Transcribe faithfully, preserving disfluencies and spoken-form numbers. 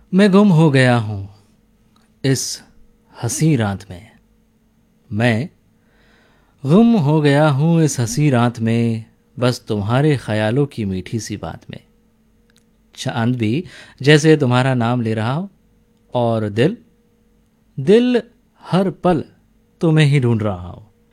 मैं गुम हो गया हूँ इस हंसी रात में। मैं गुम हो गया हूँ इस हंसी रात में, बस तुम्हारे ख्यालों की मीठी सी बात में। चांद भी जैसे तुम्हारा नाम ले रहा हो, और दिल दिल हर पल तुम्हें ही ढूंढ रहा हो।